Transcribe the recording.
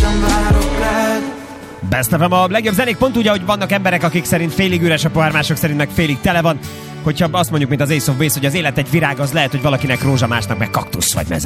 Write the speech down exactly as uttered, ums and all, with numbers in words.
sem várok rád. Best of a legjobb zenék pont úgy, ahogy vannak emberek, akik szerint félig üres a pohár, mások szerint meg félig tele van. Hogyha azt mondjuk, mint az Ace of Base, hogy az élet egy virág, az lehet, hogy valakinek rózsa, másnak meg kaktusz vagy meze.